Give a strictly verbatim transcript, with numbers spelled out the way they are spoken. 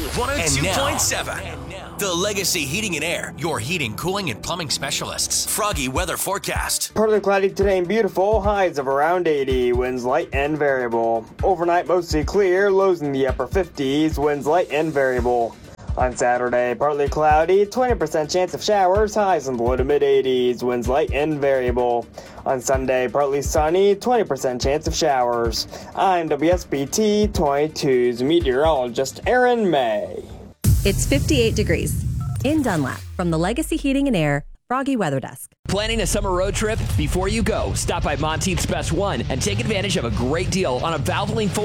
one oh two point seven. The Legacy Heating and Air, your heating, cooling, and plumbing specialists. Froggy weather forecast. Partly cloudy today and beautiful. Highs of around eighty. Winds light and variable. Overnight mostly clear. Lows in the upper fifties. Winds light and variable. On Saturday, partly cloudy. twenty percent chance of showers. Highs in the low to mid eighties. Winds light and variable. On Sunday, partly sunny. twenty percent chance of showers. I'm W S B T twenty-two's meteorologist Aaron May. It's fifty-eight degrees in Dunlap from the Legacy Heating and Air Froggy Weather Desk. Planning a summer road trip? Before you go, stop by Monteith's Best One and take advantage of a great deal on a Valvoline full